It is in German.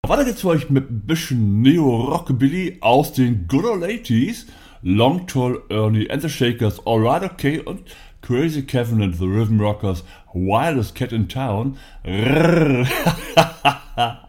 Weiter geht's für euch mit ein bisschen Neo-Rockabilly aus den Good Old 80s. Long Tall Ernie and the Shakers, Alright Okay und Crazy Kevin and the Rhythm Rockers, Wildest Cat in Town.